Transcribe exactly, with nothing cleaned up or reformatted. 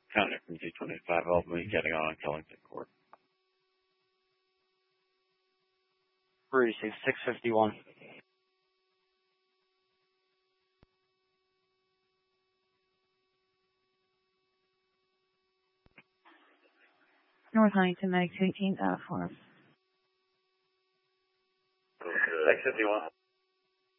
Counting from two twenty-five, ultimately getting on Kellington Court. Receive six fifty-one. North Huntington, Medic eighteen, out of four. six fifty-one.